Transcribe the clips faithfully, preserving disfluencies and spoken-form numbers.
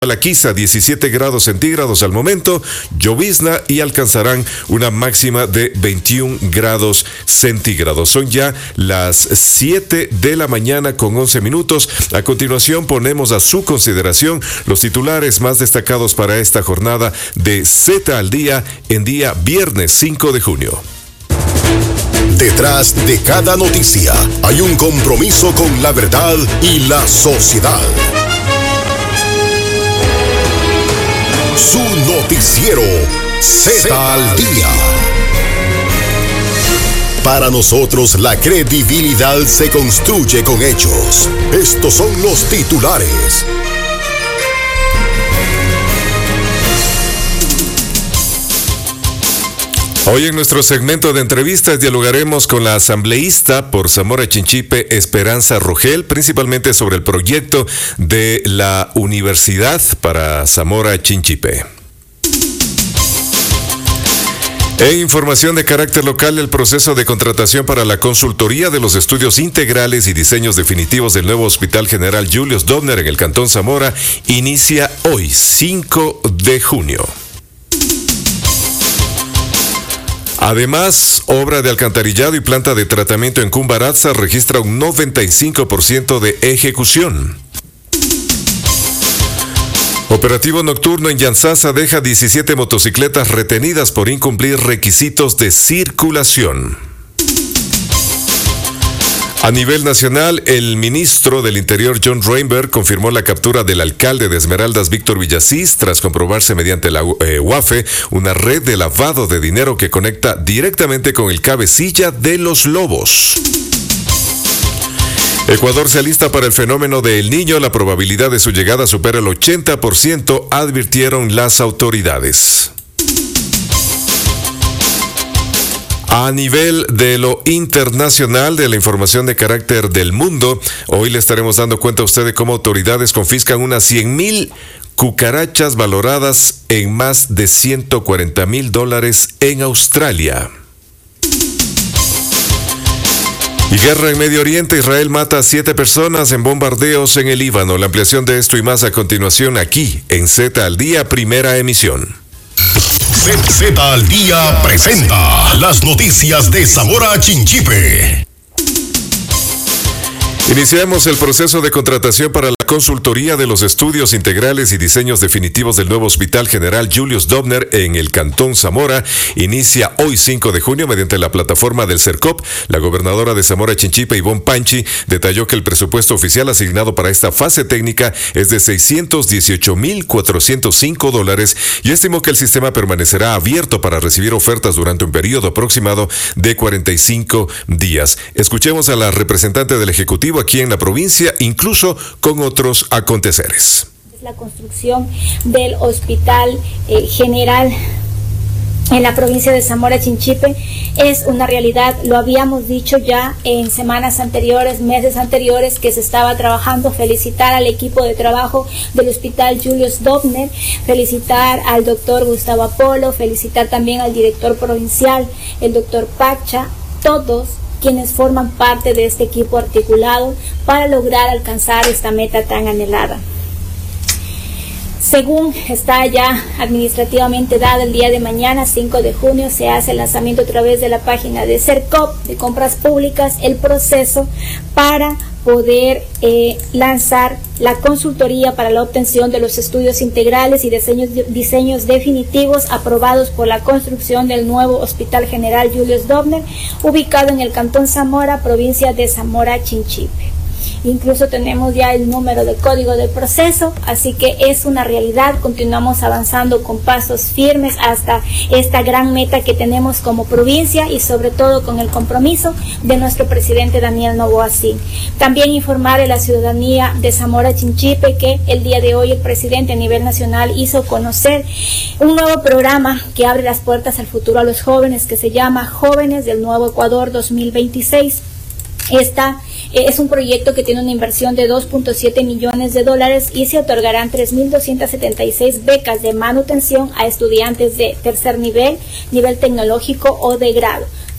Malaquisa, diecisiete grados centígrados al momento, llovizna y alcanzarán una máxima de veintiún grados centígrados. Son ya las siete de la mañana con once minutos. A continuación ponemos a su consideración los titulares más destacados para esta jornada de Z al Día en día viernes cinco de junio. Detrás de cada noticia hay un compromiso con la verdad y la sociedad. Su noticiero Z al Día. Para nosotros la credibilidad se construye con hechos. Estos son los titulares. Hoy en nuestro segmento de entrevistas dialogaremos con la asambleísta por Zamora Chinchipe, Esperanza Rogel, principalmente sobre el proyecto de la universidad para Zamora Chinchipe. En información de carácter local, el proceso de contratación para la consultoría de los estudios integrales y diseños definitivos del nuevo Hospital General Julius Dobner en el Cantón Zamora inicia hoy, cinco de junio. Además, obra de alcantarillado y planta de tratamiento en Cumbaratza registra un noventa y cinco por ciento de ejecución. Operativo nocturno en Yanzasa deja diecisiete motocicletas retenidas por incumplir requisitos de circulación. A nivel nacional, el ministro del Interior, John Reinberg, confirmó la captura del alcalde de Esmeraldas, Víctor Villasís, tras comprobarse mediante la eh, U A F E una red de lavado de dinero que conecta directamente con el cabecilla de los lobos. Ecuador se alista para el fenómeno de El Niño. La probabilidad de su llegada supera el ochenta por ciento, advirtieron las autoridades. A nivel de lo internacional, de la información de carácter del mundo, hoy le estaremos dando cuenta a usted de cómo autoridades confiscan unas cien mil cucarachas valoradas en más de ciento cuarenta mil dólares en Australia. Y guerra en Medio Oriente, Israel mata a siete personas en bombardeos en el Líbano. La ampliación de esto y más a continuación aquí en Z al Día, primera emisión. Z al Día presenta las noticias de Zamora Chinchipe. Iniciamos el proceso de contratación para la consultoría de los estudios integrales y diseños definitivos del nuevo Hospital General Julius Dobner en el Cantón Zamora. Inicia hoy cinco de junio mediante la plataforma del CERCOP. La gobernadora de Zamora Chinchipe, Ivonne Panchi, detalló que el presupuesto oficial asignado para esta fase técnica es de seiscientos dieciocho mil cuatrocientos cinco dólares y estimó que el sistema permanecerá abierto para recibir ofertas durante un periodo aproximado de cuarenta y cinco días. Escuchemos a la representante del Ejecutivo aquí en la provincia, incluso con otros aconteceres. La construcción del Hospital eh, General en la provincia de Zamora Chinchipe es una realidad. Lo habíamos dicho ya en semanas anteriores, meses anteriores, que se estaba trabajando. Felicitar al equipo de trabajo del Hospital Julius Dobner, felicitar al doctor Gustavo Apolo, felicitar también al director provincial, el doctor Pacha, todos quienes forman parte de este equipo articulado para lograr alcanzar esta meta tan anhelada. Según está ya administrativamente dado, el día de mañana, cinco de junio, se hace el lanzamiento a través de la página de CERCOP, de Compras Públicas, el proceso para poder eh, lanzar la consultoría para la obtención de los estudios integrales y diseños, diseños definitivos aprobados por la construcción del nuevo Hospital General Julius Dobner, ubicado en el Cantón Zamora, provincia de Zamora Chinchipe. Incluso tenemos ya el número de código del proceso, así que es una realidad. Continuamos avanzando con pasos firmes hasta esta gran meta que tenemos como provincia y sobre todo con el compromiso de nuestro presidente Daniel Noboa Sin. También informar a la ciudadanía de Zamora Chinchipe que el día de hoy el presidente a nivel nacional hizo conocer un nuevo programa que abre las puertas al futuro a los jóvenes, que se llama Jóvenes del Nuevo Ecuador dos mil veintiséis. Esta eh, es un proyecto que tiene una inversión de dos punto siete millones de dólares y se otorgarán tres mil doscientas setenta y seis becas de manutención a estudiantes de tercer nivel, nivel tecnológico o de grado.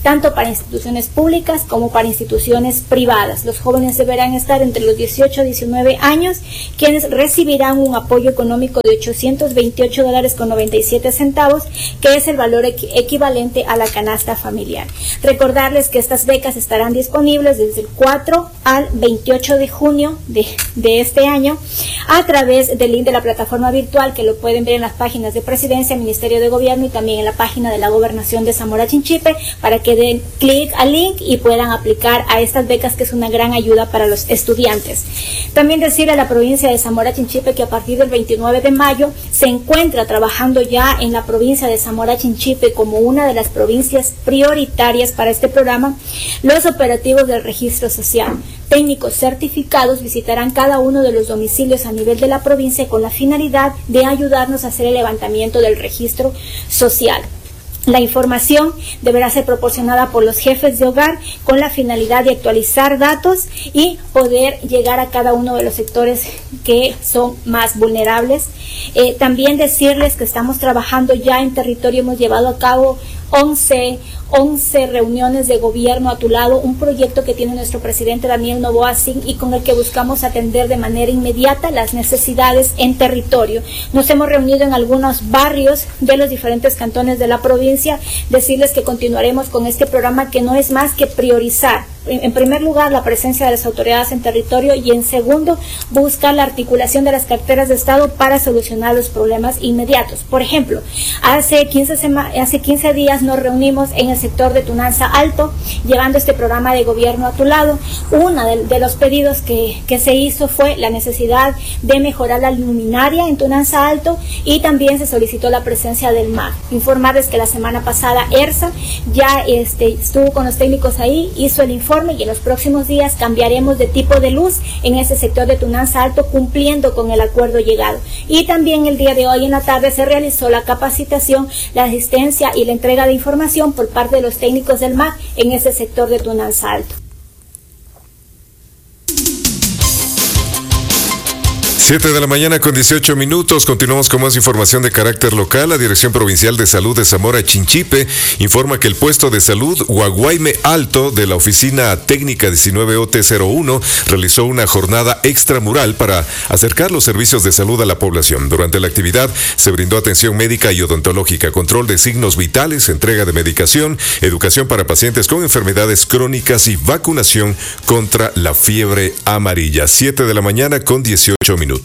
tanto para instituciones públicas como para instituciones privadas. Los jóvenes deberán estar entre los dieciocho a diecinueve años, quienes recibirán un apoyo económico de ochocientos veintiocho dólares con noventa y siete centavos, que es el valor equ- equivalente a la canasta familiar. Recordarles que estas becas estarán disponibles desde el cuatro al veintiocho de junio de, de este año a través del link de la plataforma virtual, que lo pueden ver en las páginas de Presidencia, Ministerio de Gobierno y también en la página de la Gobernación de Zamora Chinchipe, para que den clic al link y puedan aplicar a estas becas, que es una gran ayuda para los estudiantes. También decirle a la provincia de Zamora Chinchipe que a partir del veintinueve de mayo se encuentra trabajando ya en la provincia de Zamora Chinchipe como una de las provincias prioritarias para este programa los operativos del registro social. Técnicos certificados visitarán cada uno de los domicilios a nivel de la provincia con la finalidad de ayudarnos a hacer el levantamiento del registro social. La información deberá ser proporcionada por los jefes de hogar con la finalidad de actualizar datos y poder llegar a cada uno de los sectores que son más vulnerables. Eh, también decirles que estamos trabajando ya en territorio, hemos llevado a cabo once reuniones de gobierno a tu lado, un proyecto que tiene nuestro presidente Daniel Noboa Sin y con el que buscamos atender de manera inmediata las necesidades en territorio. Nos hemos reunido en algunos barrios de los diferentes cantones de la provincia, decirles que continuaremos con este programa, que no es más que priorizar, en primer lugar, la presencia de las autoridades en territorio y en segundo, buscar la articulación de las carteras de Estado para solucionar los problemas inmediatos. Por ejemplo, hace quince, sema- hace quince días nos reunimos en el sector de Tunanza Alto, llevando este programa de gobierno a tu lado. Uno de, de los pedidos que, que se hizo fue la necesidad de mejorar la luminaria en Tunanza Alto y también se solicitó la presencia del M A C. Informarles que la semana pasada ERSA ya este, estuvo con los técnicos ahí, hizo el informe y en los próximos días cambiaremos de tipo de luz en ese sector de Tunanza Alto, cumpliendo con el acuerdo llegado. Y también el día de hoy en la tarde se realizó la capacitación, la asistencia y la entrega de información por parte de los técnicos del M A C en ese sector de Tunanza Alto. siete de la mañana con dieciocho minutos. Continuamos con más información de carácter local. La Dirección Provincial de Salud de Zamora Chinchipe informa que el puesto de salud Guaguayme Alto de la Oficina Técnica diecinueve O T cero uno realizó una jornada extramural para acercar los servicios de salud a la población. Durante la actividad se brindó atención médica y odontológica, control de signos vitales, entrega de medicación, educación para pacientes con enfermedades crónicas y vacunación contra la fiebre amarilla. siete de la mañana con dieciocho minutos.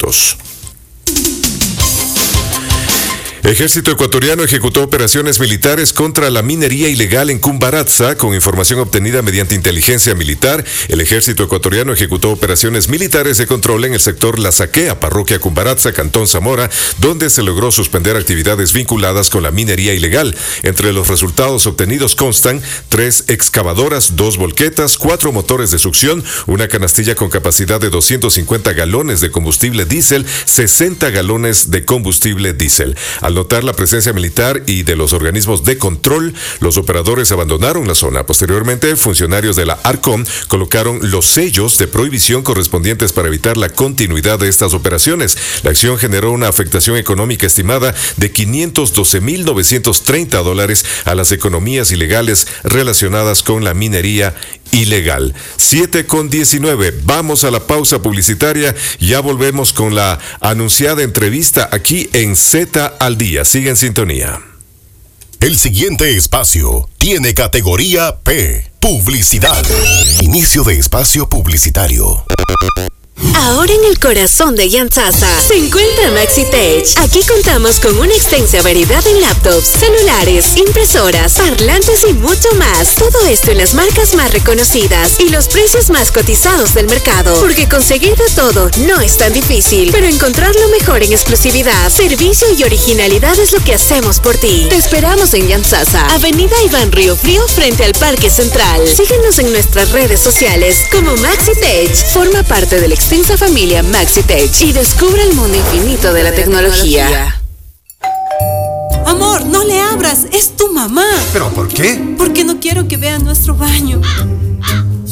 Ejército ecuatoriano ejecutó operaciones militares contra la minería ilegal en Cumbaratza. Con información obtenida mediante inteligencia militar, el Ejército ecuatoriano ejecutó operaciones militares de control en el sector La Saquea, parroquia Cumbaratza, Cantón Zamora, donde se logró suspender actividades vinculadas con la minería ilegal. Entre los resultados obtenidos constan tres excavadoras, dos volquetas, cuatro motores de succión, una canastilla con capacidad de doscientos cincuenta galones de combustible diésel, sesenta galones de combustible diésel. Al notar la presencia militar y de los organismos de control, los operadores abandonaron la zona. Posteriormente, funcionarios de la ARCOM colocaron los sellos de prohibición correspondientes para evitar la continuidad de estas operaciones. La acción generó una afectación económica estimada de quinientos doce mil novecientos treinta dólares a las economías ilegales relacionadas con la minería ilegal. siete con diecinueve. Vamos a la pausa publicitaria. Ya volvemos con la anunciada entrevista aquí en Z al Día. Sigue en sintonía. El siguiente espacio tiene categoría P. Publicidad. Inicio de espacio publicitario. Ahora en el corazón de Yantzaza se encuentra MaxiTech. Aquí contamos con una extensa variedad en laptops, celulares, impresoras, parlantes y mucho más. Todo esto en las marcas más reconocidas y los precios más cotizados del mercado. Porque conseguir de todo no es tan difícil, pero encontrar lo mejor en exclusividad, servicio y originalidad es lo que hacemos por ti. Te esperamos en Yantzaza, Avenida Iván Río Frío, frente al Parque Central. Síguenos en nuestras redes sociales como MaxiTech. Forma parte del extensa familia MaxiTech y descubre el mundo infinito de la tecnología. Amor, no le abras, es tu mamá. ¿Pero por qué? Porque no quiero que vea nuestro baño.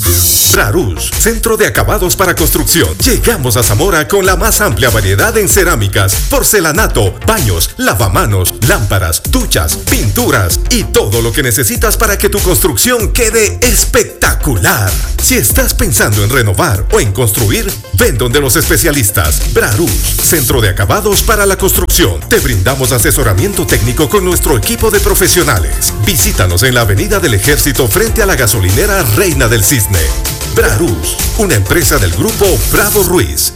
Brarús, centro de acabados para construcción. Llegamos a Zamora con la más amplia variedad en cerámicas, porcelanato, baños, lavamanos, lámparas, duchas, pinturas y todo lo que necesitas para que tu construcción quede espectacular. Si estás pensando en renovar o en construir, ven donde los especialistas. Brarús, centro de acabados para la construcción. Te brindamos asesoramiento técnico con nuestro equipo de profesionales. Visítanos en la Avenida del Ejército frente a la gasolinera Reina del Cisne. Brarús, una empresa del grupo Bravo Ruiz.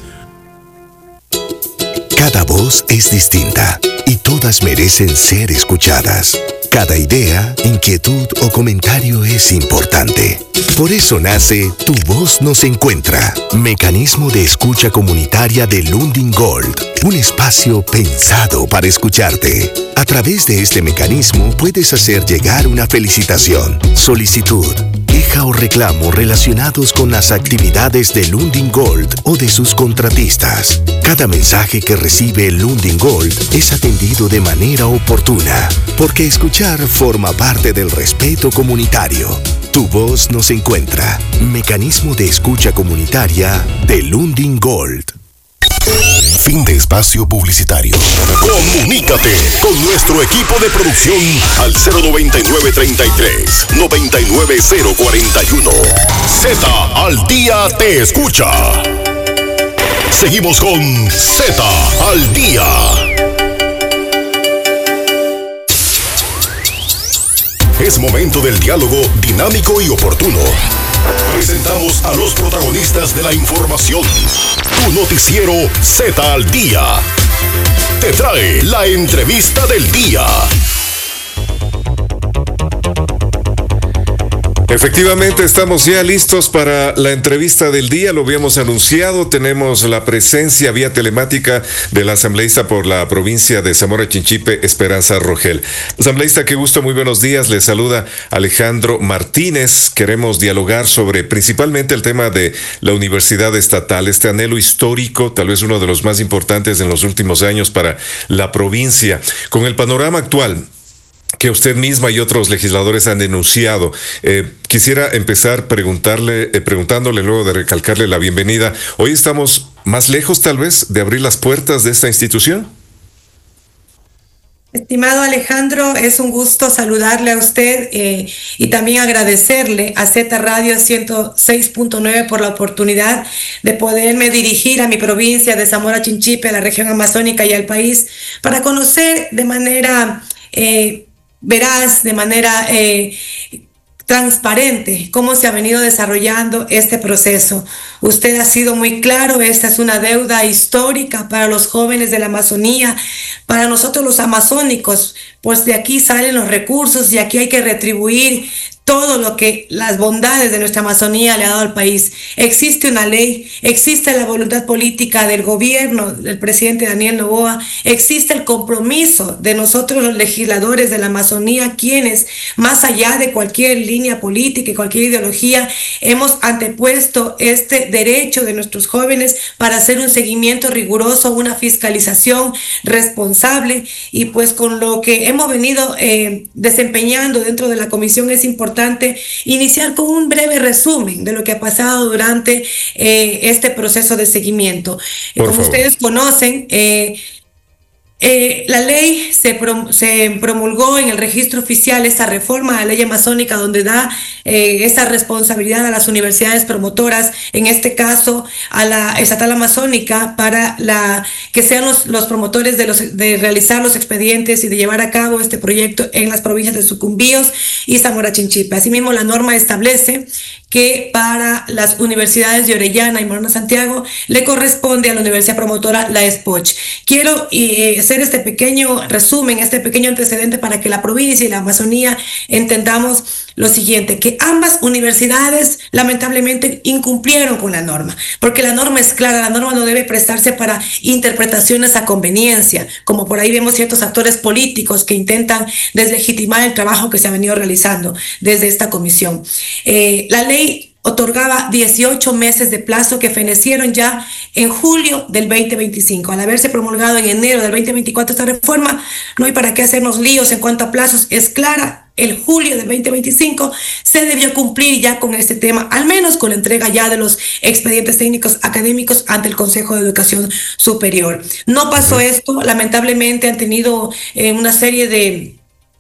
Cada voz es distinta y todas merecen ser escuchadas. Cada idea, inquietud o comentario es importante. Por eso nace Tu Voz Nos Encuentra, mecanismo de escucha comunitaria de Lundin Gold, un espacio pensado para escucharte. A través de este mecanismo puedes hacer llegar una felicitación, solicitud, queja o reclamo relacionados con las actividades de Lundin Gold o de sus contratistas. Cada mensaje que recibe Lundin Gold es atendido de manera oportuna, porque escuchar forma parte del respeto comunitario. Tu Voz Nos Encuentra, mecanismo de escucha comunitaria de Lundin Gold. Fin de espacio publicitario. Comunícate con nuestro equipo de producción al cero noventa y nueve treinta y tres noventa y nueve cero cuarenta y uno. Z al día te escucha. Seguimos con Z al día. Es momento del diálogo dinámico y oportuno. Presentamos a los protagonistas de la información. Tu noticiero Z al día te trae la entrevista del día. Efectivamente, estamos ya listos para la entrevista del día. Lo habíamos anunciado. Tenemos la presencia vía telemática del asambleísta por la provincia de Zamora Chinchipe, Esperanza Rogel. Asambleísta, qué gusto, muy buenos días. Le saluda Alejandro Martínez. Queremos dialogar sobre principalmente el tema de la universidad estatal, este anhelo histórico, tal vez uno de los más importantes en los últimos años para la provincia. Con el panorama actual que usted misma y otros legisladores han denunciado, eh, quisiera empezar preguntarle, eh, preguntándole, luego de recalcarle la bienvenida. ¿Hoy estamos más lejos, tal vez, de abrir las puertas de esta institución? Estimado Alejandro, es un gusto saludarle a usted eh, y también agradecerle a Z Radio ciento seis punto nueve por la oportunidad de poderme dirigir a mi provincia de Zamora Chinchipe, a la región amazónica y al país, para conocer de manera Eh, veraz, de manera eh, transparente, cómo se ha venido desarrollando este proceso. Usted ha sido muy claro, esta es una deuda histórica para los jóvenes de la Amazonía, para nosotros los amazónicos, pues de aquí salen los recursos y aquí hay que retribuir todo lo que las bondades de nuestra Amazonía le ha dado al país. Existe una ley, existe la voluntad política del gobierno del presidente Daniel Noboa, existe el compromiso de nosotros los legisladores de la Amazonía, quienes, más allá de cualquier línea política y cualquier ideología, hemos antepuesto este derecho de nuestros jóvenes para hacer un seguimiento riguroso, una fiscalización responsable, y pues con lo que hemos venido eh, desempeñando dentro de la comisión es importante iniciar con un breve resumen de lo que ha pasado durante eh, este proceso de seguimiento. Por Como favor. Ustedes conocen, eh, Eh, la ley se, prom se promulgó en el registro oficial, esta reforma a la ley amazónica, donde da eh, esa responsabilidad a las universidades promotoras, en este caso a la estatal amazónica, para la que sean los, los promotores de, los, de realizar los expedientes y de llevar a cabo este proyecto en las provincias de Sucumbíos y Zamora Chinchipe. Asimismo, la norma establece que para las universidades de Orellana y Morona Santiago le corresponde a la universidad promotora la ESPOCH. Quiero eh, hacer este pequeño resumen, este pequeño antecedente para que la provincia y la Amazonía entendamos lo siguiente, que ambas universidades lamentablemente incumplieron con la norma, porque la norma es clara, la norma no debe prestarse para interpretaciones a conveniencia, como por ahí vemos ciertos actores políticos que intentan deslegitimar el trabajo que se ha venido realizando desde esta comisión. Eh, la ley otorgaba dieciocho meses de plazo que fenecieron ya en julio del veinte veinticinco. Al haberse promulgado en enero del veinte veinticuatro esta reforma, no hay para qué hacernos líos en cuanto a plazos, es clara, el julio del veinte veinticinco, se debió cumplir ya con este tema, al menos con la entrega ya de los expedientes técnicos académicos ante el Consejo de Educación Superior. No pasó esto, lamentablemente han tenido eh, una serie de,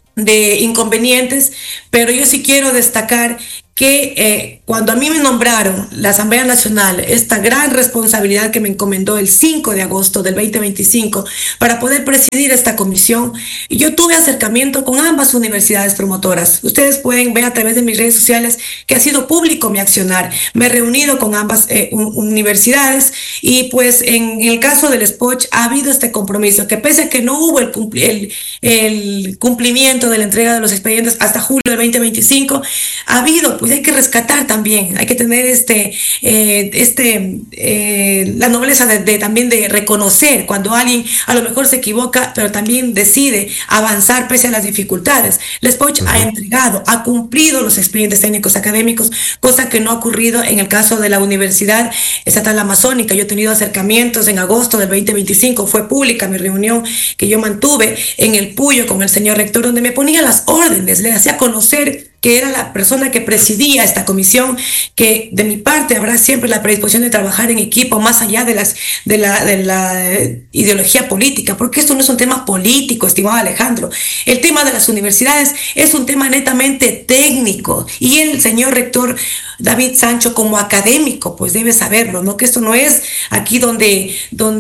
de inconvenientes, pero yo sí quiero destacar que eh, cuando a mí me nombraron la Asamblea Nacional, esta gran responsabilidad que me encomendó el cinco de agosto del veinte veinticinco para poder presidir esta comisión, yo tuve acercamiento con ambas universidades promotoras. Ustedes pueden ver a través de mis redes sociales que ha sido público mi accionar. Me he reunido con ambas eh, universidades y pues en el caso del SPOCH ha habido este compromiso que pese a que no hubo el, cumpli el, el cumplimiento de la entrega de los expedientes hasta julio del veinte veinticinco, ha habido pues hay que rescatar también, hay que tener este, eh, este, eh, la nobleza de, de también de reconocer cuando alguien a lo mejor se equivoca, pero también decide avanzar pese a las dificultades. La SPOCH uh-huh. ha entregado, ha cumplido los expedientes técnicos académicos, cosa que no ha ocurrido en el caso de la Universidad Estatal Amazónica. Yo he tenido acercamientos en agosto del veinte veinticinco, fue pública mi reunión que yo mantuve en el Puyo con el señor rector, donde me ponía las órdenes, le hacía conocer que era la persona que presidía esta comisión, que de mi parte habrá siempre la predisposición de trabajar en equipo más allá de, las, de, la, de la ideología política, porque esto no es un tema político, estimado Alejandro. El tema de las universidades es un tema netamente técnico y el señor rector David Sancho como académico pues debe saberlo, ¿no? Que esto no es aquí donde,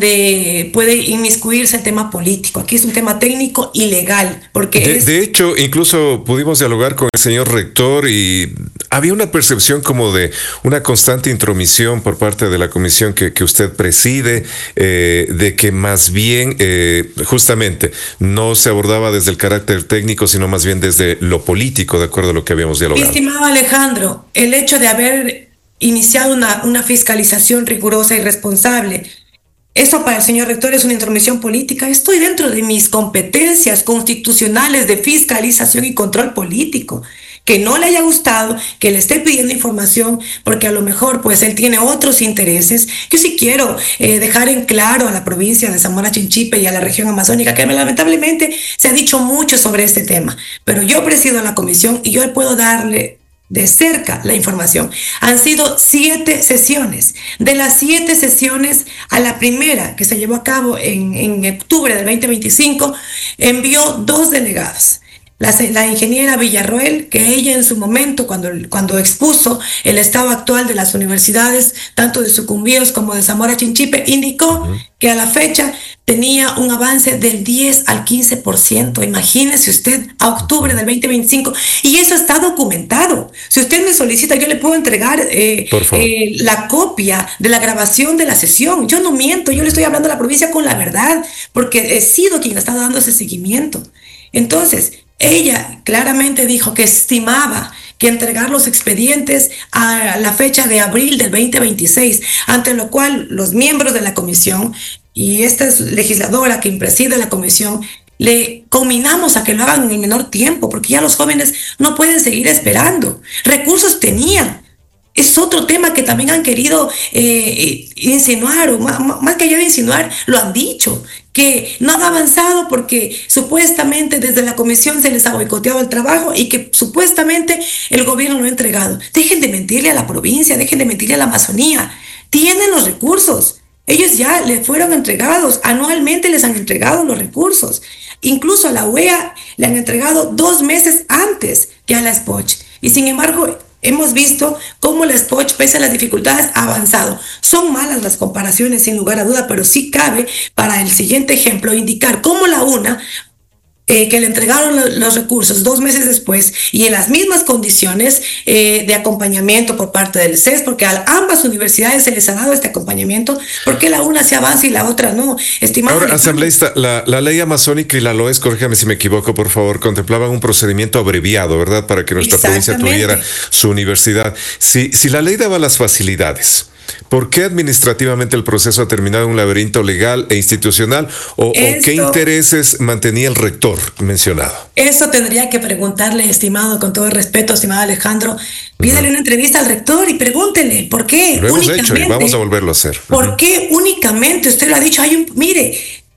donde puede inmiscuirse el tema político, aquí es un tema técnico y legal. Porque de, es... de hecho, incluso pudimos dialogar con el señor rector y había una percepción como de una constante intromisión por parte de la comisión que, que usted preside, eh, de que más bien eh, justamente no se abordaba desde el carácter técnico, sino más bien desde lo político, de acuerdo a lo que habíamos dialogado. Estimado Alejandro, el hecho de haber iniciado una, una fiscalización rigurosa y responsable, eso para el señor rector es una intromisión política. Estoy dentro de mis competencias constitucionales de fiscalización y control político. Que no le haya gustado, que le esté pidiendo información, porque a lo mejor pues él tiene otros intereses. Yo sí quiero eh, dejar en claro a la provincia de Zamora Chinchipe y a la región amazónica que lamentablemente se ha dicho mucho sobre este tema, pero yo presido la comisión y yo puedo darle de cerca la información. Han sido siete sesiones. De las siete sesiones, a la primera que se llevó a cabo en, en octubre del veinte veinticinco, envió dos delegados. La, la ingeniera Villarroel, que ella en su momento, cuando, cuando expuso el estado actual de las universidades, tanto de Sucumbíos como de Zamora Chinchipe, indicó uh-huh. que a la fecha tenía un avance del diez al quince por ciento. Imagínese usted, a octubre del veinte veinticinco. Y eso está documentado. Si usted me solicita, yo le puedo entregar eh, eh, la copia de la grabación de la sesión. Yo no miento, yo le estoy hablando a la provincia con la verdad, porque he sido quien está dando ese seguimiento. Entonces, ella claramente dijo que estimaba que entregar los expedientes a la fecha de abril del veinte veintiséis, ante lo cual los miembros de la comisión y esta legisladora que preside la comisión le combinamos a que lo hagan en el menor tiempo, porque ya los jóvenes no pueden seguir esperando. Recursos tenían. Es otro tema que también han querido eh, insinuar, o más, más que allá de insinuar, lo han dicho, que no han avanzado porque supuestamente desde la comisión se les ha boicoteado el trabajo y que supuestamente el gobierno lo ha entregado. Dejen de mentirle a la provincia, dejen de mentirle a la Amazonía. Tienen los recursos. Ellos ya les fueron entregados, anualmente les han entregado los recursos. Incluso a la U E A le han entregado dos meses antes que a la SPOCH. Y sin embargo, hemos visto cómo la SPOCH, pese a las dificultades, ha avanzado. Son malas las comparaciones, sin lugar a duda, pero sí cabe para el siguiente ejemplo indicar cómo la UNA, eh, que le entregaron lo, los recursos dos meses después y en las mismas condiciones eh, de acompañamiento por parte del C E S, porque a ambas universidades se les ha dado este acompañamiento, porque la una se avanza y la otra no. Estimado Ahora, asambleísta, la, la ley amazónica y la LOES, corrígame si me equivoco, por favor, contemplaban un procedimiento abreviado, ¿verdad?, para que nuestra provincia tuviera su universidad. Si, si la ley daba las facilidades, ¿por qué administrativamente el proceso ha terminado en un laberinto legal e institucional? ¿O, o qué intereses mantenía el rector mencionado? Eso tendría que preguntarle, estimado, con todo el respeto, estimado Alejandro. Pídale uh-huh. una entrevista al rector y pregúntele por qué. Lo hemos hecho y vamos a volverlo a hacer. ¿Por uh-huh. qué únicamente? Usted lo ha dicho, hay un, mire,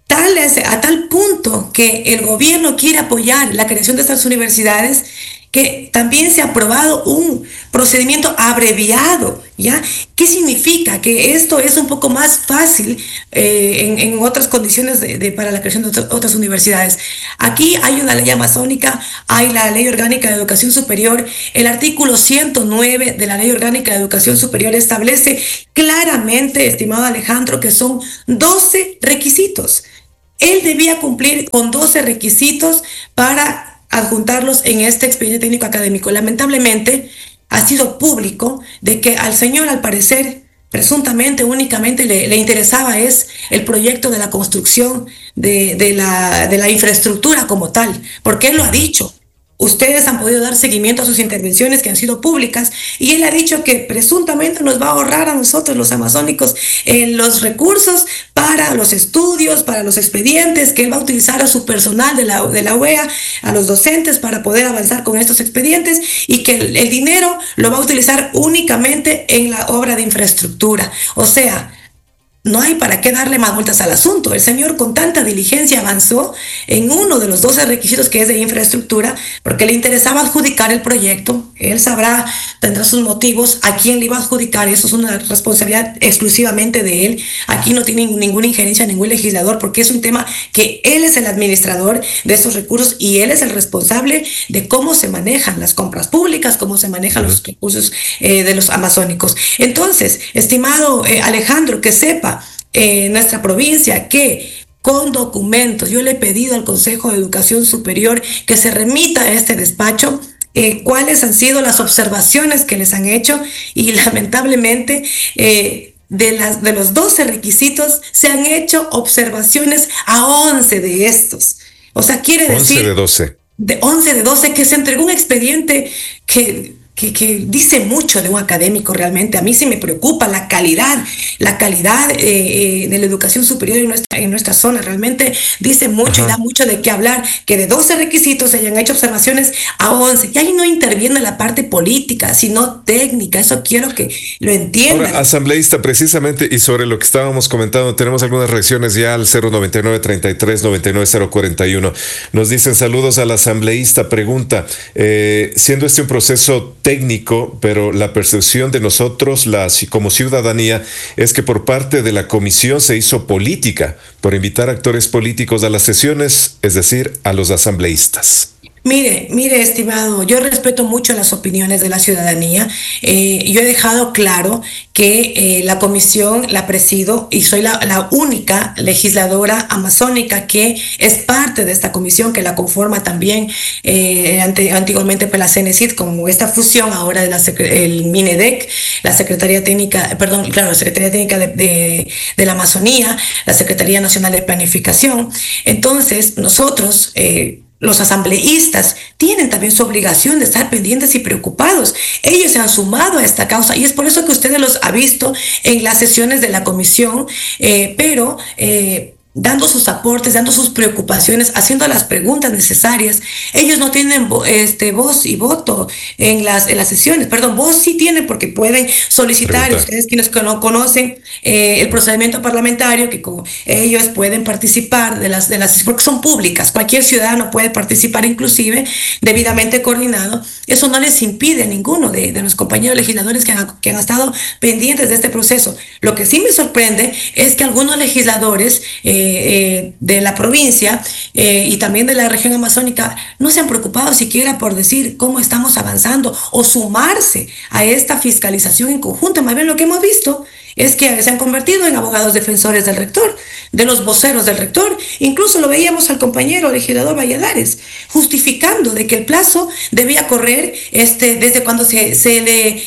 tal es, a tal punto que el gobierno quiere apoyar la creación de estas universidades, que también se ha aprobado un procedimiento abreviado, ¿ya? ¿Qué significa? Que esto es un poco más fácil eh, en, en otras condiciones de, de, para la creación de otras, otras universidades. Aquí hay una ley amazónica, hay la Ley Orgánica de Educación Superior. El artículo ciento nueve de la Ley Orgánica de Educación Superior establece claramente, estimado Alejandro, que son doce requisitos. Él debía cumplir con doce requisitos para adjuntarlos en este expediente técnico académico. Lamentablemente ha sido público de que al señor, al parecer, presuntamente únicamente le, le interesaba es el proyecto de la construcción de, de, la, de la infraestructura como tal, porque él lo ha dicho. Ustedes han podido dar seguimiento a sus intervenciones que han sido públicas, y él ha dicho que presuntamente nos va a ahorrar a nosotros los amazónicos eh, los recursos para los estudios, para los expedientes, que él va a utilizar a su personal de la, de la U E A, a los docentes, para poder avanzar con estos expedientes, y que el, el dinero lo va a utilizar únicamente en la obra de infraestructura. O sea, no hay para qué darle más vueltas al asunto. El señor con tanta diligencia avanzó en uno de los doce requisitos, que es de infraestructura, porque le interesaba adjudicar el proyecto. Él sabrá, tendrá sus motivos a quién le iba a adjudicar. Eso es una responsabilidad exclusivamente de él. Aquí no tiene ninguna injerencia ningún legislador, porque es un tema que él es el administrador de estos recursos y él es el responsable de cómo se manejan las compras públicas, cómo se manejan los recursos eh, de los amazónicos. Entonces, estimado eh, Alejandro, que sepa en eh, nuestra provincia que con documentos, yo le he pedido al Consejo de Educación Superior que se remita a este despacho eh, cuáles han sido las observaciones que les han hecho, y lamentablemente eh, de, las, de los doce requisitos se han hecho observaciones a once de estos. O sea, quiere decir... once de doce. De once de doce, que se entregó un expediente que... Que, que dice mucho de un académico realmente. A mí sí me preocupa la calidad, la calidad eh, de la educación superior en nuestra, en nuestra zona. Realmente dice mucho. Ajá. Y da mucho de qué hablar, que de doce requisitos se hayan hecho observaciones a once. Y ahí no interviene la parte política, sino técnica. Eso quiero que lo entiendan. Ahora, asambleísta, precisamente, y sobre lo que estábamos comentando, tenemos algunas reacciones ya al cero noventa y nueve, treinta y tres, noventa y nueve, cero cuarenta y uno. Nos dicen saludos al asambleísta. Pregunta, eh, siendo este un proceso técnico, pero la percepción de nosotros la, como ciudadanía es que por parte de la comisión se hizo política por invitar actores políticos a las sesiones, es decir, a los asambleístas. Mire, mire, estimado, yo respeto mucho las opiniones de la ciudadanía. Eh, yo he dejado claro que eh, la comisión la presido y soy la, la única legisladora amazónica que es parte de esta comisión, que la conforma también eh, ante, antiguamente pues, la CENESID, como esta fusión ahora de la el MINEDEC, la Secretaría Técnica, perdón, claro, la Secretaría Técnica de, de, de la Amazonía, la Secretaría Nacional de Planificación. Entonces, nosotros... Eh, Los asambleístas tienen también su obligación de estar pendientes y preocupados. Ellos se han sumado a esta causa y es por eso que ustedes los ha visto en las sesiones de la comisión, eh, pero... Eh, dando sus aportes, dando sus preocupaciones, haciendo las preguntas necesarias. Ellos no tienen este, voz y voto en las, en las sesiones, perdón, voz sí tienen porque pueden solicitar, Pregunta. Ustedes quienes no conocen eh, el procedimiento parlamentario, que como ellos pueden participar de las, de las, porque son públicas, cualquier ciudadano puede participar, inclusive debidamente coordinado. Eso no les impide a ninguno de, de los compañeros legisladores que han, que han estado pendientes de este proceso. Lo que sí me sorprende es que algunos legisladores eh, Eh, de la provincia eh, y también de la región amazónica no se han preocupado siquiera por decir cómo estamos avanzando o sumarse a esta fiscalización en conjunto. Más bien lo que hemos visto es que se han convertido en abogados defensores del rector, de los voceros del rector. Incluso lo veíamos al compañero legislador Valladares justificando de que el plazo debía correr este, desde cuando se, se le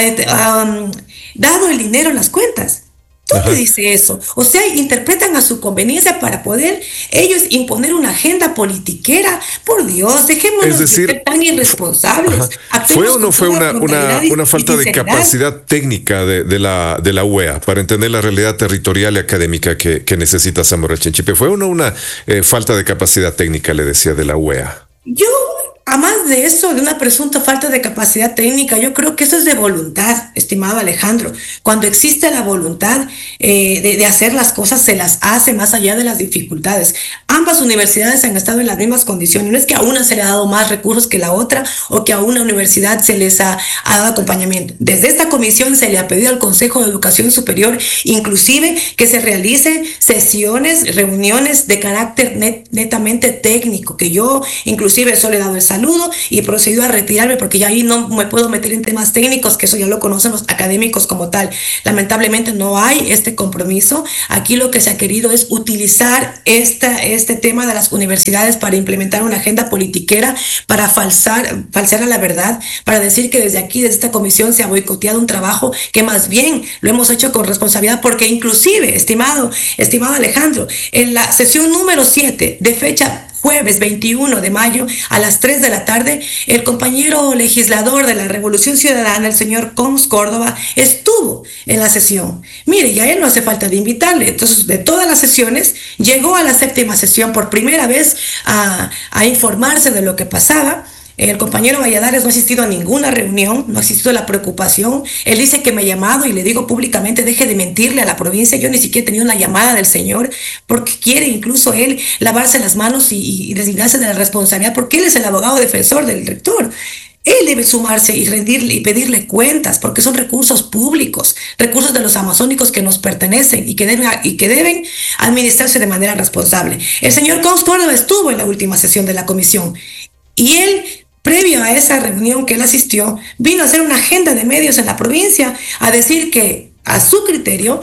ha um, dado el dinero en las cuentas. ¿Dónde dice eso? O sea, interpretan a su conveniencia para poder ellos imponer una agenda politiquera. Por Dios, dejémonos es decir, de ser tan irresponsables. ¿Fue o no fue una, una, una falta de capacidad técnica de, de, la, de la U E A para entender la realidad territorial y académica que, que necesita Zamora Chinchipe? ¿Fue o no una eh, falta de capacidad técnica, le decía, de la U E A? Yo... a más de eso, de una presunta falta de capacidad técnica, yo creo que eso es de voluntad, estimado Alejandro. Cuando existe la voluntad eh, de, de hacer las cosas, se las hace más allá de las dificultades. Ambas universidades han estado en las mismas condiciones. No es que a una se le ha dado más recursos que la otra o que a una universidad se les ha, ha dado acompañamiento. Desde esta comisión se le ha pedido al Consejo de Educación Superior, inclusive, que se realicen sesiones, reuniones de carácter net, netamente técnico, que yo inclusive solo he dado el saludo y procedido a retirarme porque ya ahí no me puedo meter en temas técnicos, que eso ya lo conocen los académicos como tal. Lamentablemente no hay este compromiso. Aquí lo que se ha querido es utilizar esta, este tema de las universidades para implementar una agenda politiquera, para falsar, falsear a la verdad, para decir que desde aquí, desde esta comisión, se ha boicoteado un trabajo que más bien lo hemos hecho con responsabilidad, porque inclusive, estimado, estimado Alejandro, en la sesión número siete de fecha jueves veintiuno de mayo a las tres de la tarde, el compañero legislador de la Revolución Ciudadana, el señor Cons Córdoba, estuvo en la sesión. Mire, ya él no hace falta de invitarle. Entonces, de todas las sesiones, llegó a la séptima sesión por primera vez a, a informarse de lo que pasaba. El compañero Valladares no ha asistido a ninguna reunión, no ha asistido a la preocupación. Él dice que me ha llamado y le digo públicamente, deje de mentirle a la provincia. Yo ni siquiera he tenido una llamada del señor, porque quiere incluso él lavarse las manos y, y desligarse de la responsabilidad, porque él es el abogado defensor del rector. Él debe sumarse y rendirle y pedirle cuentas, porque son recursos públicos, recursos de los amazónicos que nos pertenecen y que deben, y que deben administrarse de manera responsable. El señor Cons Córdoba estuvo en la última sesión de la comisión y él, previo a esa reunión que él asistió, vino a hacer una agenda de medios en la provincia a decir que, a su criterio,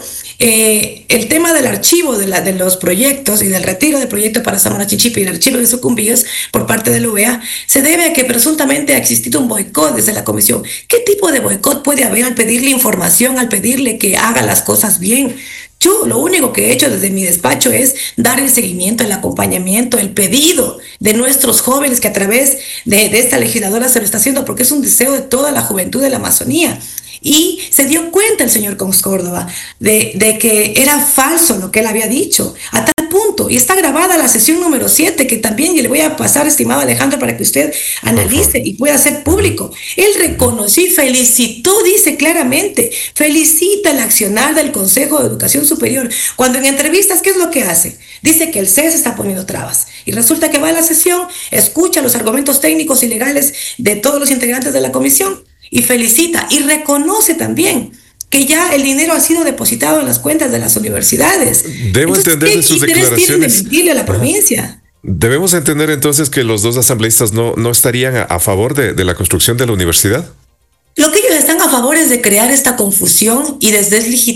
eh, el tema del archivo de, la, de los proyectos y del retiro del proyecto para Zamora Chinchipe y el archivo de Sucumbíos por parte de la U E A se debe a que presuntamente ha existido un boicot desde la comisión. ¿Qué tipo de boicot puede haber al pedirle información, al pedirle que haga las cosas bien? Yo lo único que he hecho desde mi despacho es dar el seguimiento, el acompañamiento, el pedido de nuestros jóvenes que a través de, de esta legisladora se lo está haciendo, porque es un deseo de toda la juventud de la Amazonía. Y se dio cuenta el señor Cons Córdoba de, de que era falso lo que él había dicho, a tal punto, y está grabada la sesión número siete, que también le voy a pasar, estimado Alejandro, para que usted analice y pueda hacer público. Él reconoció y felicitó, dice claramente, felicita el accionar del Consejo de Educación Superior, cuando en entrevistas, ¿qué es lo que hace? Dice que el C E S está poniendo trabas, y resulta que va a la sesión, escucha los argumentos técnicos y legales de todos los integrantes de la comisión, y felicita y reconoce también que ya el dinero ha sido depositado en las cuentas de las universidades. Debo entonces entender de sus declaraciones. De mentirle a la provincia. Debemos entender entonces que los dos asambleístas no, no estarían a, a favor de, de la construcción de la universidad. Lo que ellos están a favor es de crear esta confusión y de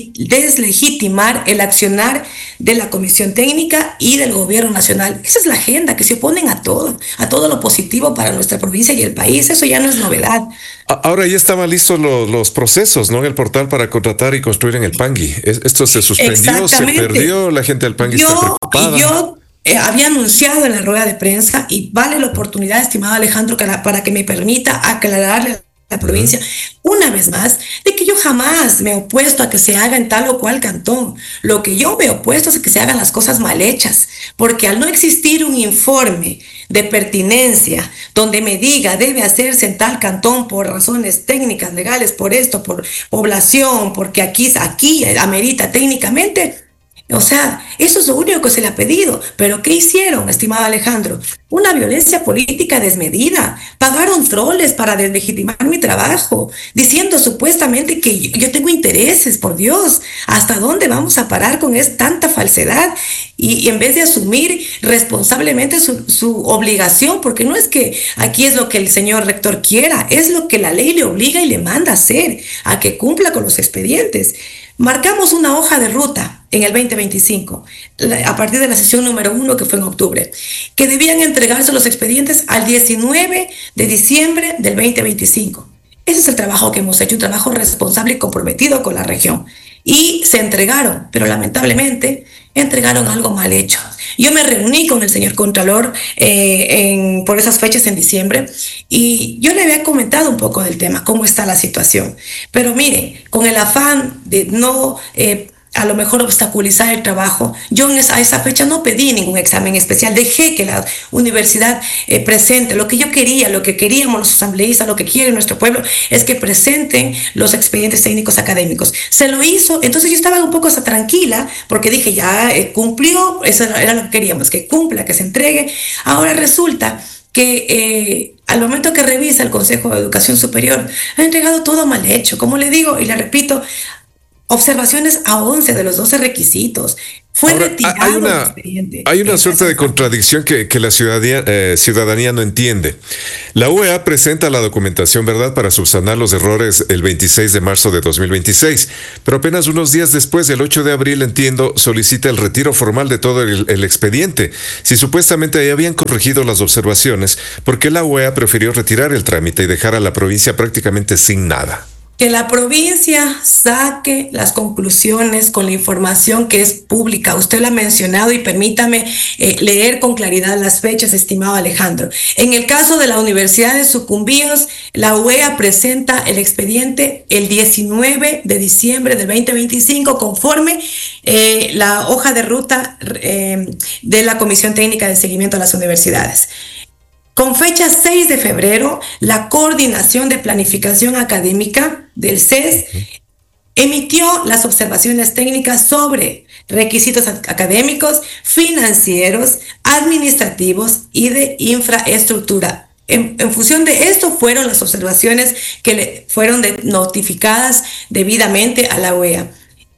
deslegitimar el accionar de la Comisión Técnica y del Gobierno Nacional. Esa es la agenda, que se oponen a todo, a todo lo positivo para nuestra provincia y el país. Eso ya no es novedad. Ahora ya estaban listos los, los procesos, ¿no? En el portal para contratar y construir en el Pangui. Esto se suspendió, se perdió, la gente del Pangui yo, está preocupada. Yo eh, había anunciado en la rueda de prensa, y vale la oportunidad, estimado Alejandro, para que me permita aclararle la provincia, una vez más, de que yo jamás me he opuesto a que se haga en tal o cual cantón. Lo que yo me he opuesto es a que se hagan las cosas mal hechas, porque al no existir un informe de pertinencia donde me diga debe hacerse en tal cantón por razones técnicas, legales, por esto, por población, porque aquí, aquí amerita técnicamente. O sea, eso es lo único que se le ha pedido. ¿Pero qué hicieron, estimado Alejandro? Una violencia política desmedida. Pagaron troles para deslegitimar mi trabajo, diciendo supuestamente que yo, yo tengo intereses, por Dios. ¿Hasta dónde vamos a parar con es tanta falsedad? Y, y en vez de asumir responsablemente su, su obligación, porque no es que aquí es lo que el señor rector quiera, es lo que la ley le obliga y le manda a hacer, a que cumpla con los expedientes. Marcamos una hoja de ruta en el veinte veinticinco, a partir de la sesión número uno, que fue en octubre, que debían entregarse los expedientes al diecinueve de diciembre del veinte veinticinco. Ese es el trabajo que hemos hecho, un trabajo responsable y comprometido con la región. Y se entregaron, pero lamentablemente entregaron algo mal hecho. Yo me reuní con el señor Contralor eh, en, por esas fechas en diciembre, y yo le había comentado un poco del tema, cómo está la situación. Pero mire, con el afán de no eh, a lo mejor obstaculizar el trabajo. Yo en esa, a esa fecha no pedí ningún examen especial, dejé que la universidad eh, presente lo que yo quería, lo que queríamos los asambleístas, lo que quiere nuestro pueblo, es que presenten los expedientes técnicos académicos. Se lo hizo, entonces yo estaba un poco hasta tranquila, porque dije, ya eh, cumplió, eso era lo que queríamos, que cumpla, que se entregue. Ahora resulta que eh, al momento que revisa el Consejo de Educación Superior, ha entregado todo mal hecho, como le digo, y le repito, observaciones a once de los doce requisitos. Fue Ahora, retirado hay una, el expediente. hay una suerte de contradicción que, que la ciudadanía, eh, ciudadanía no entiende. La U E A presenta la documentación, ¿verdad?, para subsanar los errores el veintiséis de marzo de dos mil veintiséis, pero apenas unos días después, el ocho de abril, entiendo, solicita el retiro formal de todo el, el expediente. Si supuestamente ahí habían corregido las observaciones, ¿por qué la U E A prefirió retirar el trámite y dejar a la provincia prácticamente sin nada? Que la provincia saque las conclusiones con la información que es pública. Usted lo ha mencionado y permítame eh, leer con claridad las fechas, estimado Alejandro. En el caso de la Universidad de Sucumbíos, la U E A presenta el expediente el diecinueve de diciembre del veinte veinticinco conforme eh, la hoja de ruta eh, de la Comisión Técnica de Seguimiento a las Universidades. Con fecha seis de febrero, la Coordinación de Planificación Académica del C E S emitió las observaciones técnicas sobre requisitos académicos, financieros, administrativos y de infraestructura. En, en función de esto fueron las observaciones que le fueron de, notificadas debidamente a la U E A.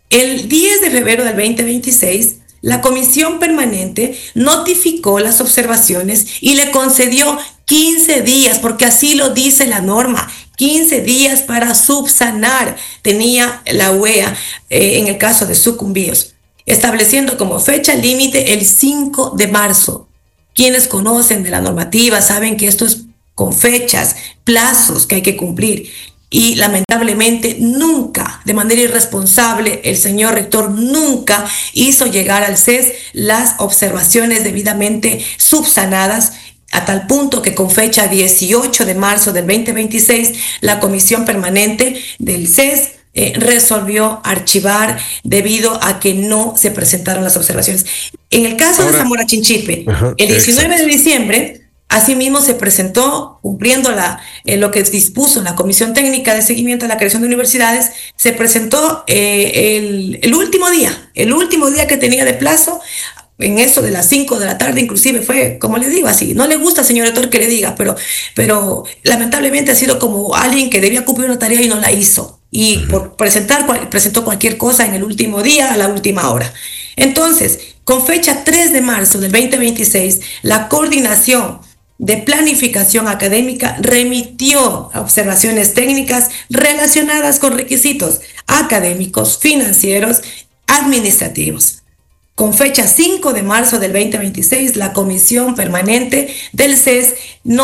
El diez de febrero del veinte veintiséis, la Comisión Permanente notificó las observaciones y le concedió quince días, porque así lo dice la norma, quince días para subsanar, tenía la U E A eh, en el caso de Sucumbíos, estableciendo como fecha límite el cinco de marzo. Quienes conocen de la normativa saben que esto es con fechas, plazos que hay que cumplir. Y lamentablemente nunca, de manera irresponsable, el señor rector nunca hizo llegar al C E S las observaciones debidamente subsanadas, a tal punto que con fecha dieciocho de marzo del veinte veintiséis, la Comisión Permanente del C E S eh, resolvió archivar debido a que no se presentaron las observaciones. En el caso Ahora, de Zamora Chinchipe, uh-huh, el diecinueve exacto. de diciembre, asimismo se presentó, cumpliendo la, eh, lo que dispuso la Comisión Técnica de Seguimiento a la Creación de Universidades, se presentó eh, el, el último día, el último día que tenía de plazo, en eso de las cinco de la tarde, inclusive fue, como le digo, así, no le gusta, señor rector, que le diga, pero, pero lamentablemente ha sido como alguien que debía cumplir una tarea y no la hizo, y por presentar, presentó cualquier cosa en el último día, a la última hora. Entonces, con fecha tres de marzo del veinte veintiséis, la Coordinación de Planificación Académica remitió observaciones técnicas relacionadas con requisitos académicos, financieros, administrativos. Con fecha cinco de marzo del veinte veintiséis, la Comisión Permanente del C E S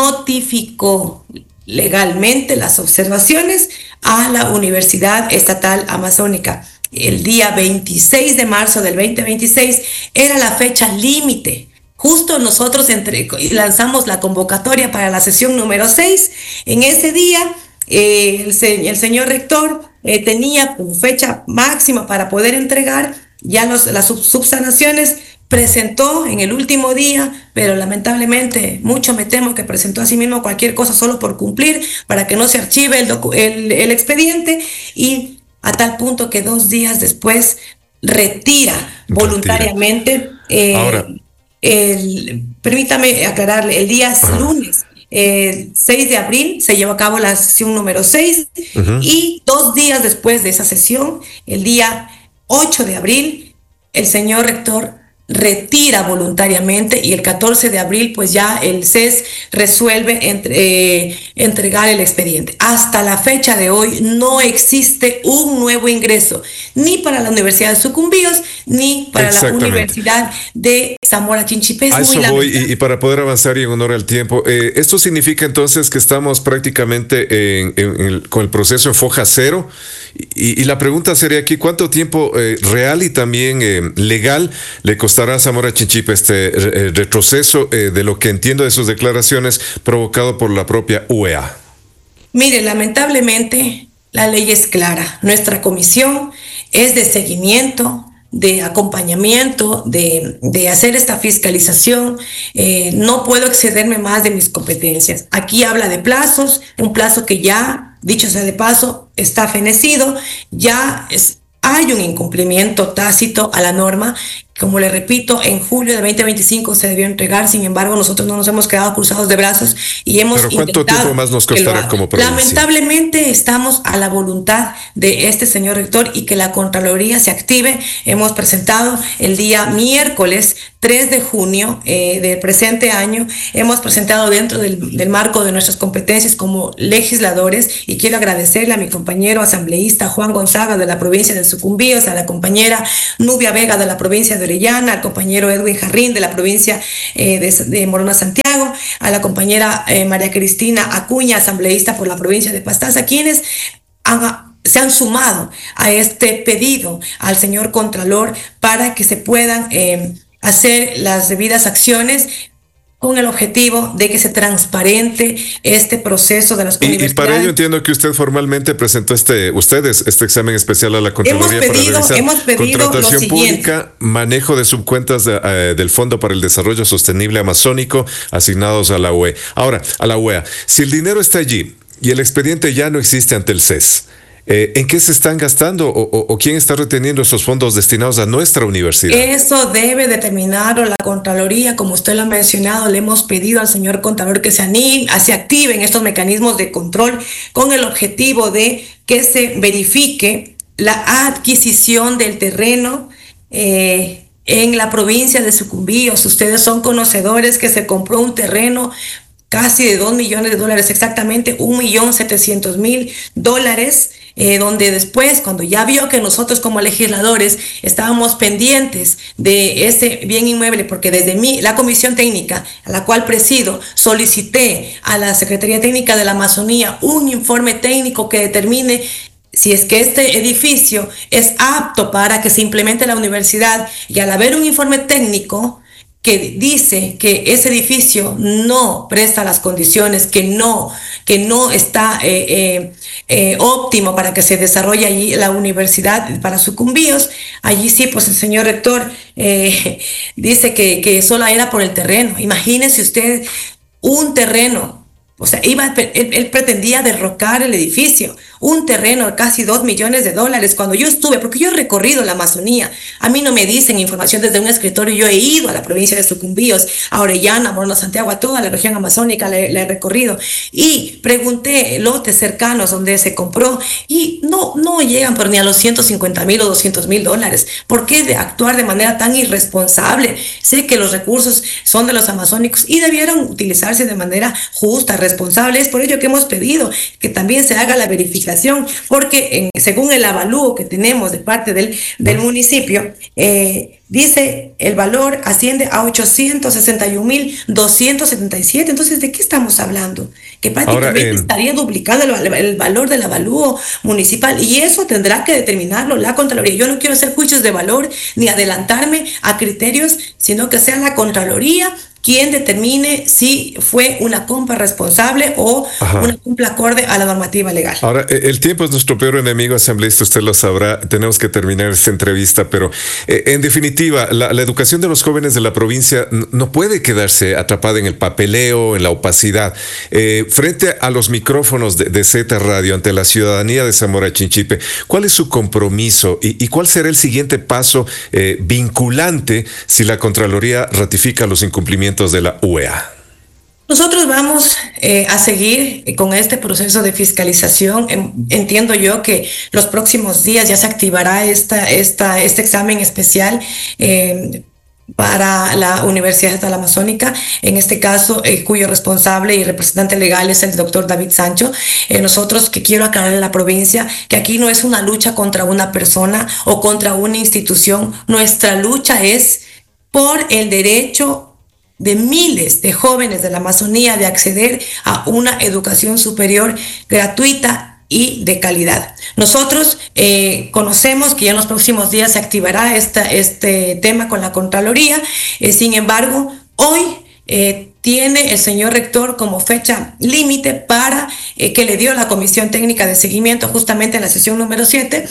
notificó legalmente las observaciones a la Universidad Estatal Amazónica. El día veintiséis de marzo del veinte veintiséis era la fecha límite. Justo nosotros entre, lanzamos la convocatoria para la sesión número seis. En ese día, eh, el, el señor rector eh, tenía como fecha máxima para poder entregar ya los, las sub, subsanaciones. Presentó en el último día, pero lamentablemente mucho me temo que presentó a sí mismo cualquier cosa solo por cumplir, para que no se archive el, docu, el, el expediente, y a tal punto que dos días después retira voluntariamente. Eh, Ahora. El, permítame aclararle, el día Ajá. lunes eh, seis de abril se llevó a cabo la sesión número seis, uh-huh. y dos días después de esa sesión, el día ocho de abril, el señor rector retira voluntariamente, y el catorce de abril pues ya el C E S resuelve entre, eh, entregar el expediente. Hasta la fecha de hoy no existe un nuevo ingreso, ni para la Universidad de Sucumbíos, ni para la Universidad de Zamora Chinchipe. A eso voy, y, y para poder avanzar y en honor al tiempo, eh, esto significa entonces que estamos prácticamente en, en, en, con el proceso en foja cero, y, y la pregunta sería aquí, ¿cuánto tiempo eh, real y también eh, legal le costará a Zamora Chinchipe este eh, retroceso eh, de lo que entiendo de sus declaraciones provocado por la propia U E A? Mire, lamentablemente la ley es clara. Nuestra comisión es de seguimiento de acompañamiento, de, de hacer esta fiscalización, eh, no puedo excederme más de mis competencias. Aquí habla de plazos, un plazo que ya, dicho sea de paso, está fenecido, ya es, hay un incumplimiento tácito a la norma. Como le repito, en julio de veinte veinticinco se debió entregar, sin embargo, nosotros no nos hemos quedado cruzados de brazos y hemos ¿Pero cuánto tiempo más nos costará como provincia? Lamentablemente estamos a la voluntad de este señor rector y que la Contraloría se active. Hemos presentado el día miércoles tres de junio eh, del presente año, hemos presentado dentro del, del marco de nuestras competencias como legisladores, y quiero agradecerle a mi compañero asambleísta Juan Gonzaga de la provincia de Sucumbíos, a la compañera Nubia Vega de la provincia de Orellana, al compañero Edwin Jarrín de la provincia eh, de, de Morona Santiago, a la compañera eh, María Cristina Acuña, asambleísta por la provincia de Pastaza, quienes han, se han sumado a este pedido al señor Contralor para que se puedan eh, hacer las debidas acciones con el objetivo de que se transparente este proceso de las y, universidades. Y para ello entiendo que usted formalmente presentó este, ustedes, este examen especial a la Contraloría hemos pedido, para revisar hemos pedido contratación pública, manejo de subcuentas de, eh, del Fondo para el Desarrollo Sostenible Amazónico asignados a la U E. Ahora, a la U E A, si el dinero está allí y el expediente ya no existe ante el C E S, Eh, ¿en qué se están gastando o, o, o quién está reteniendo esos fondos destinados a nuestra universidad? Eso debe determinarlo la Contraloría, como usted lo ha mencionado. Le hemos pedido al señor Contralor que se anime, se activen estos mecanismos de control con el objetivo de que se verifique la adquisición del terreno eh, en la provincia de Sucumbíos. Ustedes son conocedores que se compró un terreno casi de dos millones de dólares, exactamente un millón setecientos mil dólares, eh, donde después, cuando ya vio que nosotros como legisladores estábamos pendientes de ese bien inmueble, porque desde mí, la comisión técnica, a la cual presido, solicité a la Secretaría Técnica de la Amazonía un informe técnico que determine si es que este edificio es apto para que se implemente la universidad, y al haber un informe técnico que dice que ese edificio no presta las condiciones, que no, que no está eh, eh, eh, óptimo para que se desarrolle allí la universidad para Sucumbíos, allí sí, pues el señor rector eh, dice que, que solo era por el terreno. Imagínese usted un terreno. O sea, iba, él, él pretendía derrocar el edificio, un terreno de casi dos millones de dólares. Cuando yo estuve, porque yo he recorrido la Amazonía, a mí no me dicen información desde un escritorio, yo he ido a la provincia de Sucumbíos, a Orellana, a Morona Santiago, a toda la región amazónica, la he recorrido, y pregunté lotes cercanos donde se compró, y no, no llegan por ni a los ciento cincuenta mil o doscientos mil dólares. ¿Por qué de actuar de manera tan irresponsable? Sé que los recursos son de los amazónicos y debieron utilizarse de manera justa, responsable. Es por ello que hemos pedido que también se haga la verificación, porque en, según el avalúo que tenemos de parte del, del municipio, eh, dice el valor asciende a ochocientos sesenta y un mil doscientos setenta y siete. Entonces, ¿de qué estamos hablando? Que prácticamente Ahora, eh, estaría duplicado el, el valor del avalúo municipal, y eso tendrá que determinarlo la Contraloría. Yo no quiero hacer juicios de valor ni adelantarme a criterios, sino que sea la Contraloría quien determine si fue una compra responsable o Ajá. una compra acorde a la normativa legal. Ahora, el tiempo es nuestro peor enemigo, asambleísta, usted lo sabrá. Tenemos que terminar esta entrevista, pero eh, en definitiva, la, la educación de los jóvenes de la provincia no puede quedarse atrapada en el papeleo, en la opacidad. Eh, frente a los micrófonos de, de Z Radio, ante la ciudadanía de Zamora Chinchipe, ¿cuál es su compromiso y, y cuál será el siguiente paso eh, vinculante si la Contraloría ratifica los incumplimientos de la U E A? Nosotros vamos eh, a seguir con este proceso de fiscalización. Entiendo yo que los próximos días ya se activará esta, esta, este examen especial eh, para la Universidad Estatal Amazónica, en este caso, eh, cuyo responsable y representante legal es el doctor David Sancho. Eh, nosotros, que quiero aclarar en la provincia, que aquí no es una lucha contra una persona o contra una institución. Nuestra lucha es por el derecho de miles de jóvenes de la Amazonía de acceder a una educación superior gratuita y de calidad. Nosotros eh, conocemos que ya en los próximos días se activará esta, este tema con la Contraloría, eh, sin embargo, hoy eh, tiene el señor rector como fecha límite para eh, que le dio la Comisión Técnica de Seguimiento justamente en la sesión número siete,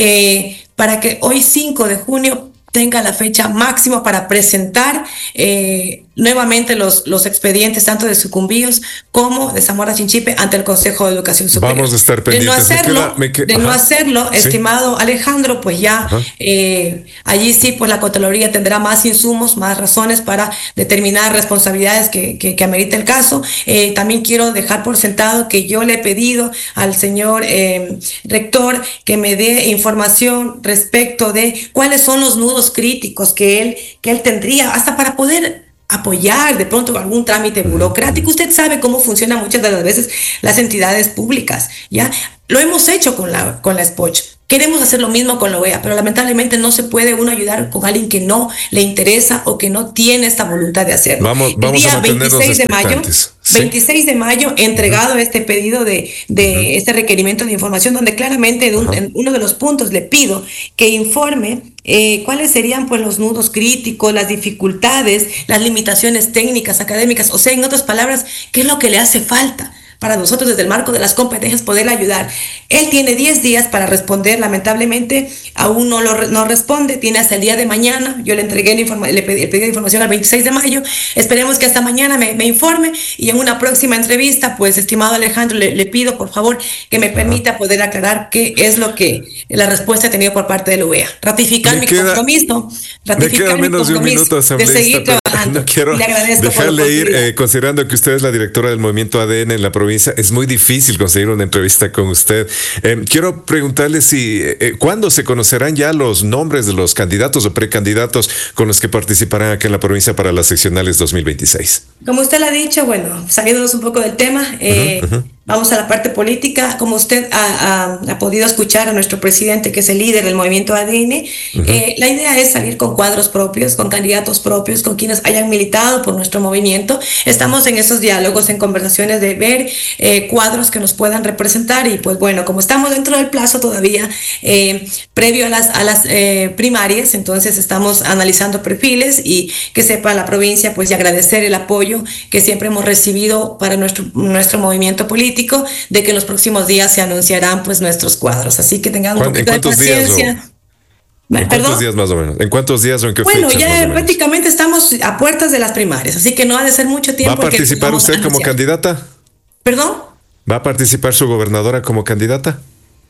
eh, para que hoy cinco de junio tenga la fecha máxima para presentar eh, nuevamente los, los expedientes tanto de Sucumbíos como de Zamora Chinchipe ante el Consejo de Educación Superior. Vamos a estar pendientes. De no hacerlo, me queda, me queda, de no hacerlo ¿sí? estimado Alejandro, pues ya eh, allí sí, pues la Contraloría tendrá más insumos, más razones para determinar responsabilidades que, que, que amerita el caso. Eh, también quiero dejar por sentado que yo le he pedido al señor eh, rector que me dé información respecto de cuáles son los nudos críticos que él, que él tendría, hasta para poder apoyar de pronto algún trámite burocrático. Usted sabe cómo funcionan muchas de las veces las entidades públicas, ¿ya? Lo hemos hecho con la, con la S P O Ch. Queremos hacer lo mismo con la O E A, pero lamentablemente no se puede uno ayudar con alguien que no le interesa o que no tiene esta voluntad de hacerlo. Vamos, vamos el día a veintiséis de mayo, ¿sí? veintiséis de mayo, entregado uh-huh. este pedido de, de uh-huh. este requerimiento de información, donde claramente de un, uh-huh. en uno de los puntos le pido que informe eh, cuáles serían pues los nudos críticos, las dificultades, las limitaciones técnicas, académicas, o sea, en otras palabras, qué es lo que le hace falta para nosotros desde el marco de las competencias poderle ayudar. Él tiene diez días para responder, lamentablemente aún no lo no responde, tiene hasta el día de mañana. Yo le entregué el, informa, le pedí, el pedido de información el veintiséis de mayo, esperemos que hasta mañana me, me informe y en una próxima entrevista, pues estimado Alejandro, le, le pido por favor que me permita poder aclarar qué es lo que la respuesta ha tenido por parte de la U E A. Ratificar me mi queda, compromiso, ratificar me queda menos mi de un minuto, asambleísta, de seguir trabajando. No quiero le agradezco dejarle ir, eh, considerando que usted es la directora del movimiento A D N en la provincia. Es muy difícil conseguir una entrevista con usted. Eh, quiero preguntarle si, eh, ¿cuándo se conocerán ya los nombres de los candidatos o precandidatos con los que participarán aquí en la provincia para las seccionales dos mil veintiséis? Como usted lo ha dicho, bueno, saliéndonos un poco del tema, eh, uh-huh, uh-huh. vamos a la parte política. Como usted ha, ha, ha podido escuchar a nuestro presidente, que es el líder del movimiento A D N, uh-huh. eh, la idea es salir con cuadros propios, con candidatos propios, con quienes hayan militado por nuestro movimiento. Estamos en esos diálogos, en conversaciones de ver eh, cuadros que nos puedan representar y pues bueno, como estamos dentro del plazo todavía eh, previo a las, a las eh, primarias, entonces estamos analizando perfiles y que sepa la provincia pues y agradecer el apoyo que siempre hemos recibido para nuestro, nuestro movimiento político, de que en los próximos días se anunciarán pues nuestros cuadros, así que tengan un poquito de paciencia. Días, o, ¿En ¿Perdón? cuántos días más o menos? ¿En cuántos días o en qué bueno, fechas? Bueno, ya prácticamente estamos a puertas de las primarias, así que no ha de ser mucho tiempo. ¿Va a participar usted como candidata? ¿Perdón? ¿Va a participar su gobernadora como candidata?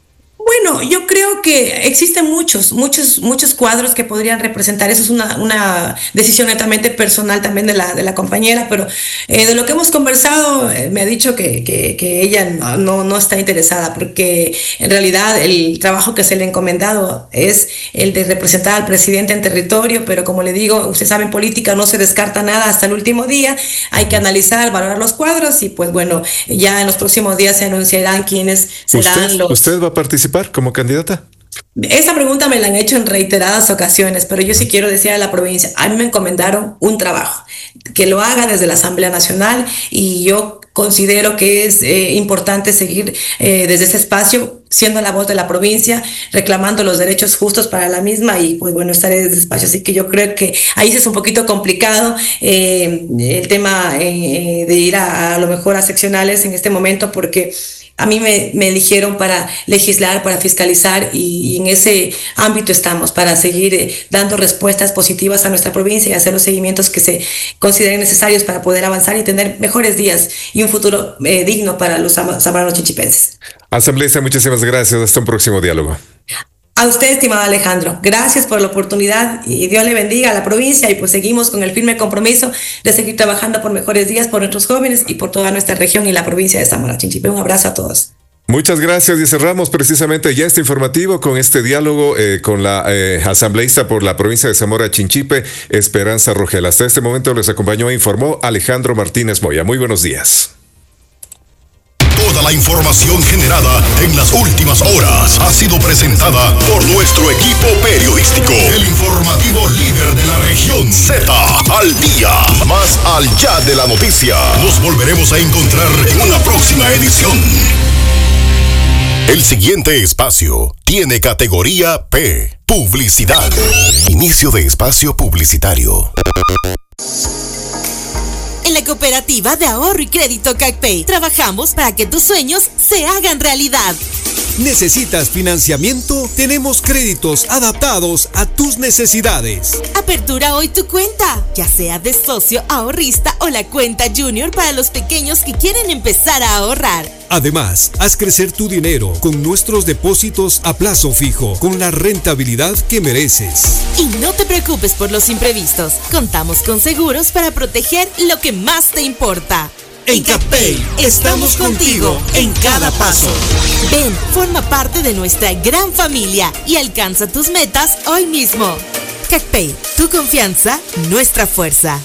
Bueno, yo creo que existen muchos, muchos, muchos cuadros que podrían representar. Eso es una, una decisión netamente personal también de la, de la compañera, pero eh, de lo que hemos conversado, eh, me ha dicho que, que, que ella no, no, no está interesada, porque en realidad el trabajo que se le ha encomendado es el de representar al presidente en territorio, pero como le digo, usted sabe, en política no se descarta nada hasta el último día, hay que analizar, valorar los cuadros y pues bueno, ya en los próximos días se anunciarán quiénes serán ¿Usted, los... ¿Usted va a participar como candidata? Esa pregunta me la han hecho en reiteradas ocasiones, pero yo sí quiero decir a la provincia, a mí me encomendaron un trabajo, que lo haga desde la Asamblea Nacional y yo considero que es eh, importante seguir eh, desde ese espacio, siendo la voz de la provincia, reclamando los derechos justos para la misma y pues bueno, estaré desde ese espacio. Así que yo creo que ahí sí es un poquito complicado eh, el tema eh, de ir a, a lo mejor a seccionales en este momento, porque a mí me, me eligieron para legislar, para fiscalizar y, y en ese ámbito estamos, para seguir eh, dando respuestas positivas a nuestra provincia y hacer los seguimientos que se consideren necesarios para poder avanzar y tener mejores días y un futuro eh, digno para los zamoranos chinchipenses. Asambleísta, muchísimas gracias. Hasta un próximo diálogo. A usted, estimado Alejandro, gracias por la oportunidad y Dios le bendiga a la provincia y pues seguimos con el firme compromiso de seguir trabajando por mejores días por nuestros jóvenes y por toda nuestra región y la provincia de Zamora Chinchipe. Un abrazo a todos. Muchas gracias y cerramos precisamente ya este informativo con este diálogo eh, con la eh, asambleísta por la provincia de Zamora Chinchipe, Esperanza Rogel. Hasta este momento les acompañó e informó Alejandro Martínez Moya. Muy buenos días. Toda la información generada en las últimas horas ha sido presentada por nuestro equipo periodístico. El informativo líder de la región Z, al día, más allá de la noticia. Nos volveremos a encontrar en una próxima edición. El siguiente espacio tiene categoría P, publicidad. Inicio de espacio publicitario. En la Cooperativa de Ahorro y Crédito CACPEI trabajamos para que tus sueños se hagan realidad. ¿Necesitas financiamiento? Tenemos créditos adaptados a tus necesidades. Apertura hoy tu cuenta, ya sea de socio, ahorrista o la cuenta Junior para los pequeños que quieren empezar a ahorrar. Además, haz crecer tu dinero con nuestros depósitos a plazo fijo, con la rentabilidad que mereces. Y no te preocupes por los imprevistos. Contamos con seguros para proteger lo que más te importa. En CACPEI estamos contigo en cada paso. Ven, forma parte de nuestra gran familia y alcanza tus metas hoy mismo. CACPEI, tu confianza, nuestra fuerza.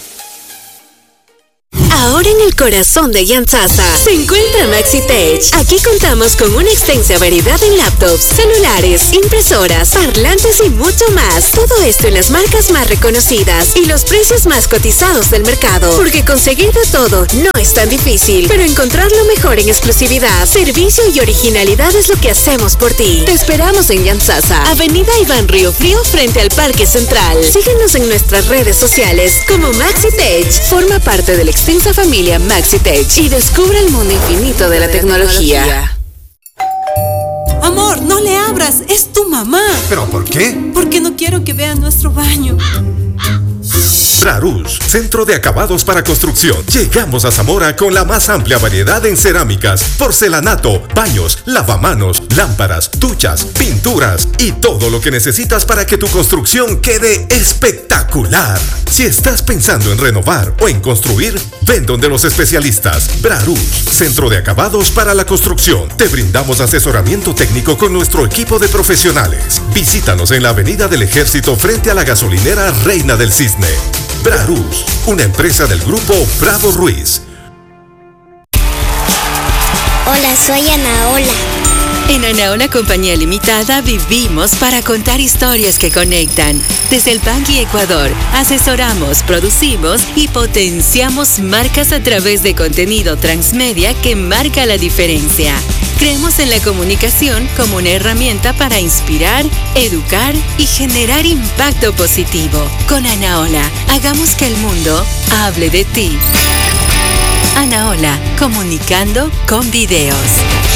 Ahora en el corazón de Yantzaza se encuentra MaxiTech. Aquí contamos con una extensa variedad en laptops, celulares, impresoras, parlantes y mucho más. Todo esto en las marcas más reconocidas y los precios más cotizados del mercado. Porque conseguir de todo no es tan difícil, pero encontrar lo mejor en exclusividad, servicio y originalidad es lo que hacemos por ti. Te esperamos en Yantzaza, Avenida Iván Río Frío frente al Parque Central. Síguenos en nuestras redes sociales como MaxiTech. Forma parte del extensa familia MaxiTech y descubre el mundo infinito de la tecnología. Amor, no le abras, es tu mamá. ¿Pero por qué? Porque no quiero que vea nuestro baño. Brarus, Centro de Acabados para Construcción. Llegamos a Zamora con la más amplia variedad en cerámicas, porcelanato, baños, lavamanos, lámparas, duchas, pinturas y todo lo que necesitas para que tu construcción quede espectacular. Si estás pensando en renovar o en construir, ven donde los especialistas. Brarus, Centro de Acabados para la Construcción. Te brindamos asesoramiento técnico con nuestro equipo de profesionales. Visítanos en la Avenida del Ejército frente a la gasolinera Reina del Cisne. Brarus, una empresa del grupo Bravo Ruiz. Hola, soy Anaola. En Anaola Compañía Limitada vivimos para contar historias que conectan. Desde el Pangui, Ecuador, asesoramos, producimos y potenciamos marcas a través de contenido transmedia que marca la diferencia. Creemos en la comunicación como una herramienta para inspirar, educar y generar impacto positivo. Con Anaola, hagamos que el mundo hable de ti. Anaola, comunicando con videos.